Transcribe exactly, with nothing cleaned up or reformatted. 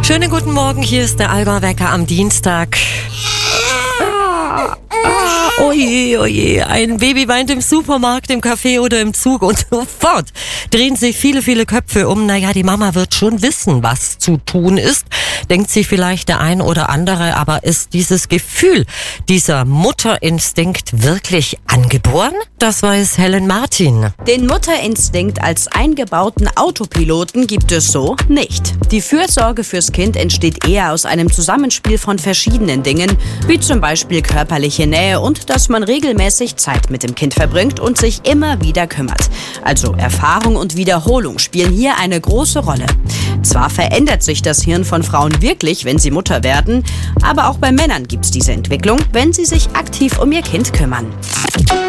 Schönen guten Morgen, hier ist der Alba-Wecker am Dienstag. Oje, oje, ein Baby weint im Supermarkt, im Café oder im Zug und sofort drehen sich viele, viele Köpfe um. Naja, die Mama wird schon wissen, was zu tun ist, denkt sich vielleicht der ein oder andere, aber ist dieses Gefühl, dieser Mutterinstinkt wirklich angeboren? Das weiß Helen Martin. Den Mutterinstinkt als eingebauten Autopiloten gibt es so nicht. Die Fürsorge fürs Kind entsteht eher aus einem Zusammenspiel von verschiedenen Dingen, wie zum Beispiel körperliche Nähe und dass man regelmäßig Zeit mit dem Kind verbringt und sich immer wieder kümmert. Also Erfahrung und Wiederholung spielen hier eine große Rolle. Zwar verändert sich das Hirn von Frauen wirklich, wenn sie Mutter werden, aber auch bei Männern gibt es diese Entwicklung, wenn sie sich aktiv um ihr Kind kümmern.